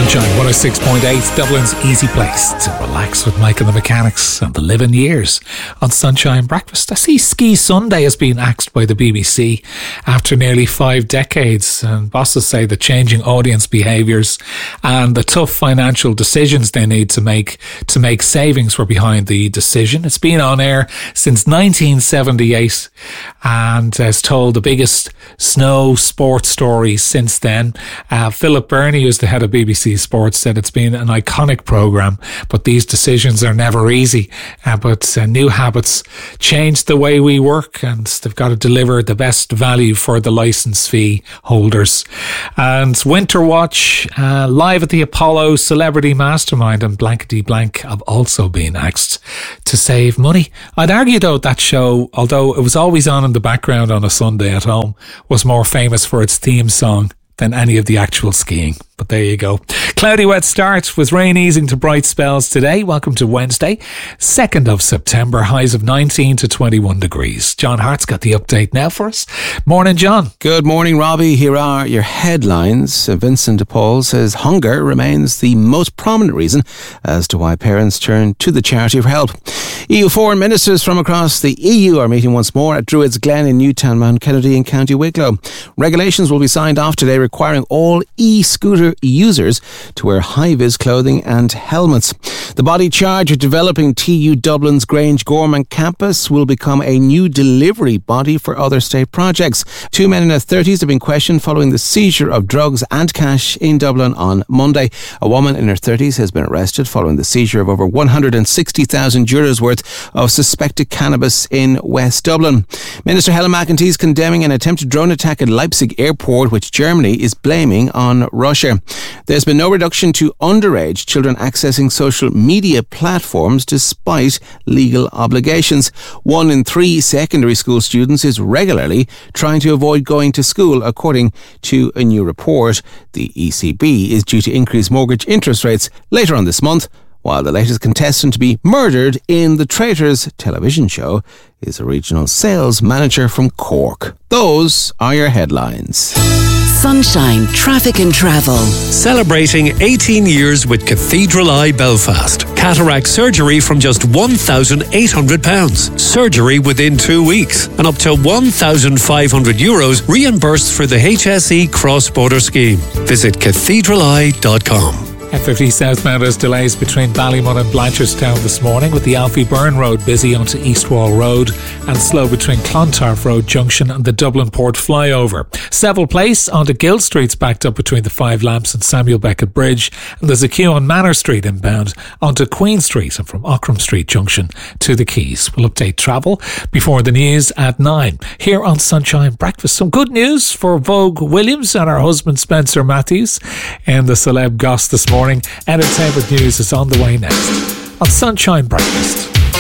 Sunshine 106.8, Dublin's easy place to relax with Mike and the Mechanics and the living years on Sunshine Breakfast. I see Ski Sunday has been axed by the BBC after nearly 5 decades, and bosses say the changing audience behaviours and the tough financial decisions they need to make savings were behind the decision. It's been on air since 1978 and has told the biggest snow sports stories since then. Philip Burney, who's the head of BBC Sports, said it's been an iconic programme, but these decisions are never easy. But new habits change the way we work, and they've got to deliver the best value for the licence fee holders. And Winter Watch, Live at the Apollo, Celebrity Mastermind and Blankety Blank have also been axed to save money. I'd argue though that show, although it was always on in the background on a Sunday at home, was more famous for its theme song than any of the actual skiing. But there you go. Cloudy wet start with rain easing to bright spells today. Welcome to Wednesday, 2nd of September. Highs of 19 to 21 degrees. John Hart's got the update now for us. Morning, John. Good morning, Robbie. Here are your headlines. Vincent de Paul says hunger remains the most prominent reason as to why parents turn to the charity for help. EU foreign ministers from across the EU are meeting once more at Druids Glen in Newtown, Mount Kennedy in County Wicklow. Regulations will be signed off today requiring all e-scooter users to wear high-vis clothing and helmets. The body charged with developing TU Dublin's Grange Gorman campus will become a new delivery body for other state projects. 2 men in their 30s have been questioned following the seizure of drugs and cash in Dublin on Monday. A woman in her 30s has been arrested following the seizure of over 160,000 euros worth of suspected cannabis in West Dublin. Minister Helen McEntee is condemning an attempted drone attack at Leipzig airport, which Germany is blaming on Russia. There's been no reduction to underage children accessing social media platforms despite legal obligations. 1 in 3 secondary school students is regularly trying to avoid going to school, according to a new report. The ECB is due to increase mortgage interest rates later on this month, while the latest contestant to be murdered in the Traitors television show is a regional sales manager from Cork. Those are your headlines. Sunshine Traffic and Travel. Celebrating 18 years with Cathedral Eye Belfast. Cataract surgery from just £1,800. Surgery within 2 weeks. And up to €1,500 reimbursed for the HSE cross-border scheme. Visit cathedraleye.com. M50 southbound has delays between Ballymun and Blanchardstown this morning, with the Alfie Byrne Road busy onto Eastwall Road and slow between Clontarf Road Junction and the Dublin Port flyover. Seville Place onto Gill Street's backed up between the Five Lamps and Samuel Beckett Bridge, and there's a queue on Manor Street inbound onto Queen Street and from Ockram Street Junction to the Quays. We'll update travel before the news at 9 here on Sunshine Breakfast. Some good news for Vogue Williams and her husband Spencer Matthews in the celeb goss this morning. Entertainment news is on the way next on Sunshine Breakfast.